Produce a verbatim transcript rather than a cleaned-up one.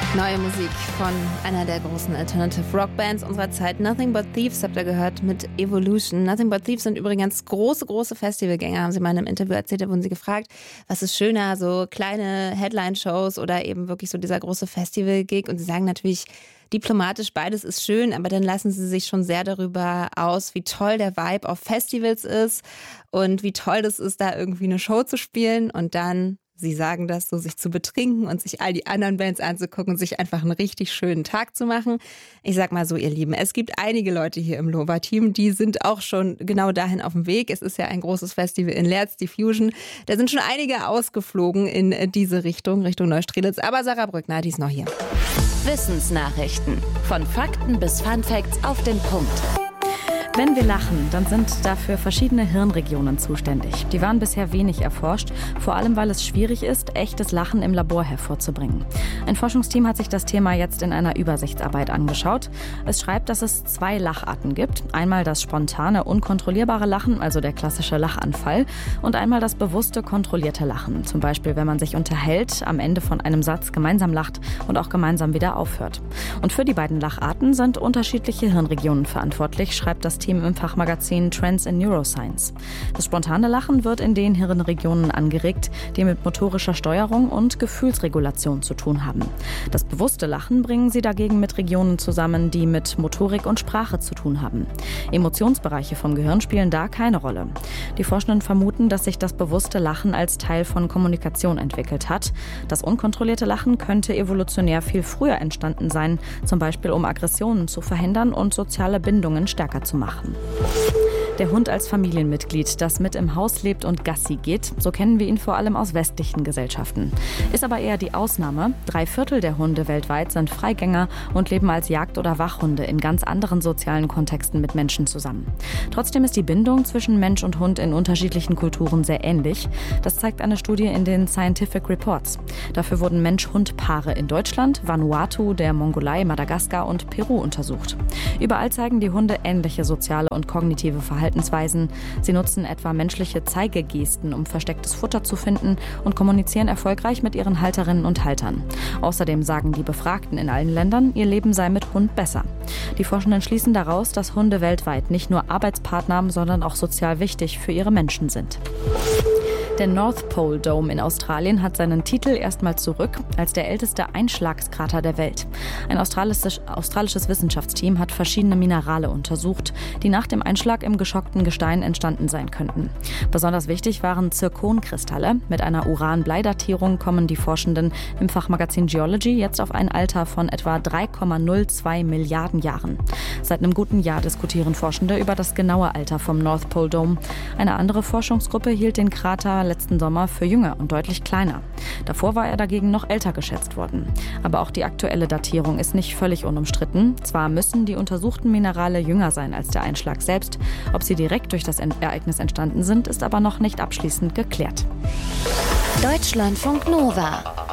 Neue Musik von einer der großen Alternative Rock Bands unserer Zeit. Nothing But Thieves habt ihr gehört mit Evolution. Nothing But Thieves sind übrigens große, große Festivalgänger, haben sie mal in einem Interview erzählt, da wurden sie gefragt, was ist schöner, so kleine Headline-Shows oder eben wirklich so dieser große Festival-Gig. Und sie sagen natürlich diplomatisch, beides ist schön, aber dann lassen sie sich schon sehr darüber aus, wie toll der Vibe auf Festivals ist und wie toll das ist, da irgendwie eine Show zu spielen und dann, sie sagen das, so sich zu betrinken und sich all die anderen Bands anzugucken und sich einfach einen richtig schönen Tag zu machen. Ich sag mal so, ihr Lieben, es gibt einige Leute hier im Lova-Team, die sind auch schon genau dahin auf dem Weg. Es ist ja ein großes Festival in Leerz, die Fusion. Da sind schon einige ausgeflogen in diese Richtung, Richtung Neustrelitz. Aber Sarah Brückner, die ist noch hier. Wissensnachrichten. Von Fakten bis Funfacts auf den Punkt. Wenn wir lachen, dann sind dafür verschiedene Hirnregionen zuständig. Die waren bisher wenig erforscht, vor allem weil es schwierig ist, echtes Lachen im Labor hervorzubringen. Ein Forschungsteam hat sich das Thema jetzt in einer Übersichtsarbeit angeschaut. Es schreibt, dass es zwei Lacharten gibt. Einmal das spontane, unkontrollierbare Lachen, also der klassische Lachanfall, und einmal das bewusste, kontrollierte Lachen. Zum Beispiel, wenn man sich unterhält, am Ende von einem Satz gemeinsam lacht und auch gemeinsam wieder aufhört. Und für die beiden Lacharten sind unterschiedliche Hirnregionen verantwortlich, schreibt das Team im Fachmagazin Trends in Neuroscience. Das spontane Lachen wird in den Hirnregionen angeregt, die mit motorischer Steuerung und Gefühlsregulation zu tun haben. Das bewusste Lachen bringen sie dagegen mit Regionen zusammen, die mit Motorik und Sprache zu tun haben. Emotionsbereiche vom Gehirn spielen da keine Rolle. Die Forschenden vermuten, dass sich das bewusste Lachen als Teil von Kommunikation entwickelt hat. Das unkontrollierte Lachen könnte evolutionär viel früher entstanden sein, zum Beispiel um Aggressionen zu verhindern und soziale Bindungen stärker zu machen. Der Hund als Familienmitglied, das mit im Haus lebt und Gassi geht, so kennen wir ihn vor allem aus westlichen Gesellschaften. Ist aber eher die Ausnahme. Drei Viertel der Hunde weltweit sind Freigänger und leben als Jagd- oder Wachhunde in ganz anderen sozialen Kontexten mit Menschen zusammen. Trotzdem ist die Bindung zwischen Mensch und Hund in unterschiedlichen Kulturen sehr ähnlich. Das zeigt eine Studie in den Scientific Reports. Dafür wurden Mensch-Hund-Paare in Deutschland, Vanuatu, der Mongolei, Madagaskar und Peru untersucht. Überall zeigen die Hunde ähnliche soziale und kognitive Verhaltensweisen. Sie nutzen etwa menschliche Zeigegesten, um verstecktes Futter zu finden und kommunizieren erfolgreich mit ihren Halterinnen und Haltern. Außerdem sagen die Befragten in allen Ländern, ihr Leben sei mit Hund besser. Die Forschenden schließen daraus, dass Hunde weltweit nicht nur Arbeitspartner, sondern auch sozial wichtig für ihre Menschen sind. Der North Pole Dome in Australien hat seinen Titel erstmal zurück als der älteste Einschlagskrater der Welt. Ein australisch, australisches Wissenschaftsteam hat verschiedene Minerale untersucht, die nach dem Einschlag im geschockten Gestein entstanden sein könnten. Besonders wichtig waren Zirkonkristalle. Mit einer Uran-Blei-Datierung kommen die Forschenden im Fachmagazin Geology jetzt auf ein Alter von etwa drei Komma null zwei Milliarden Jahren. Seit einem guten Jahr diskutieren Forschende über das genaue Alter vom North Pole Dome. Eine andere Forschungsgruppe hielt den Krater letzten Sommer für jünger und deutlich kleiner. Davor war er dagegen noch älter geschätzt worden. Aber auch die aktuelle Datierung ist nicht völlig unumstritten. Zwar müssen die untersuchten Minerale jünger sein als der Einschlag selbst. Ob sie direkt durch das Ereignis entstanden sind, ist aber noch nicht abschließend geklärt. Deutschlandfunk Nova